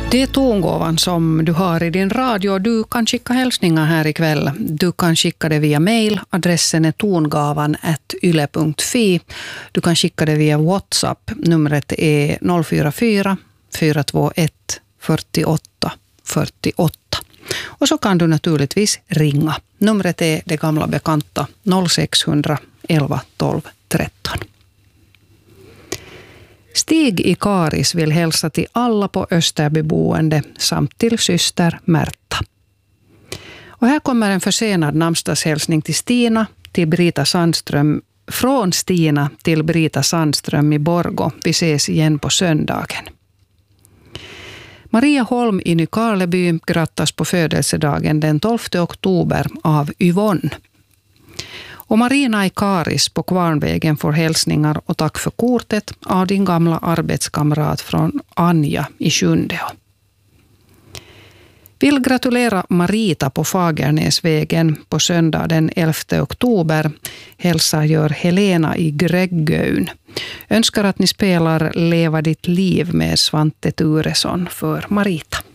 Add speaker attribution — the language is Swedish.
Speaker 1: Det är tongåvan som du har i din radio. Du kan skicka hälsningar här ikväll. Du kan skicka det via mail. Adressen är tongavan@yle.fi. Du kan skicka det via WhatsApp. Numret är 044 421 48 48. Och så kan du naturligtvis ringa. Numret är det gamla bekanta 0600 11 12 13. Stig i Karis vill hälsa till alla på Österbyboende samt till syster Märta. Och här kommer en försenad namnsdagshälsning till Stina, till Brita Sandström, från Stina till Brita Sandström i Borgå. Vi ses igen på söndagen. Maria Holm i Nykarleby grattas på födelsedagen den 12 oktober av Yvonne. Och Marina i Karis på Kvarnvägen får hälsningar och tack för kortet av din gamla arbetskamrat från Anja i Sjundeå. Vill gratulera Marita på Fagernäsvägen på söndag den 11 oktober. Hälsa gör Helena i Gräggön. Önskar att ni spelar Leva ditt liv med Svante Turesson för Marita.